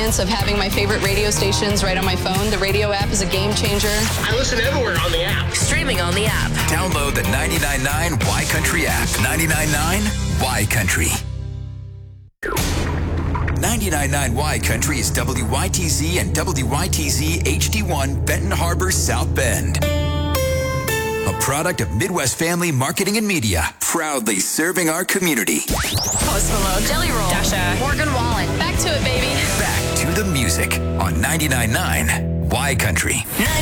convenience of having my favorite radio stations right on my phone. The radio app is a game changer. I listen everywhere on the app. Streaming on the app. Download the 99.9 Y Country app. 99.9 Y Country. 99.9 Y Country is WYTZ and WYTZ HD1 Benton Harbor, South Bend. A product of Midwest Family Marketing and Media, proudly serving our community. Post Malone, Jelly Roll, Dasha, Morgan Wallen. Back to it, baby. Back to the music on 99.9 Y Country.